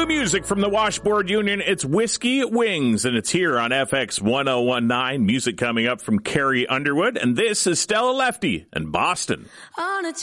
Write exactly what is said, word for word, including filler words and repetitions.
New music from the Washboard Union. It's Whiskey Wings, and it's here on F X one oh one nine. Music coming up from Carrie Underwood, and this is Stella Lefty and Boston. On a